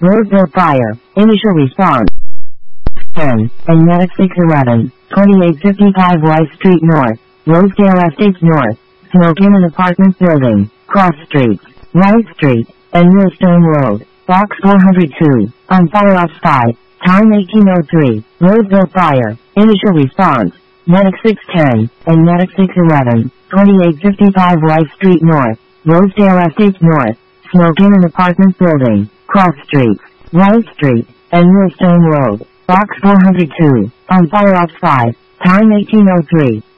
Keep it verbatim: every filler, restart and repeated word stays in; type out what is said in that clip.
Roseville Fire. Initial response. ten. and Medic six eleven. twenty-eight fifty-five Rice Street North. Rosedale Estates North. Smoke in an apartment building. Cross Streets. Rice Street. And Millstone Road. Box four hundred two. On fire outside. Time eighteen oh three. Roseville Fire. Initial response. Medic six ten. and Medic six eleven. twenty-eight fifty-five Rice Street North. Rosedale Estates North. Smoke in an apartment building. Cross Streets. Rice Street. And Millstone Road. Box four hundred two. On fire outside. Time eighteen oh three.